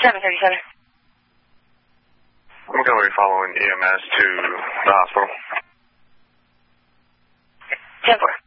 737. I'm going to be following EMS to the hospital. 10-4.